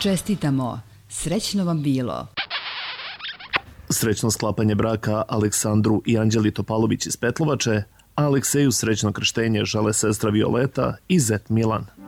Čestitamo, srećno vam bilo. Srećno sklapanje braka Aleksandru i Anđeli Topalović iz Petlovače, a Alekseju srećno krštenje žele sestra Violeta i zet Milan.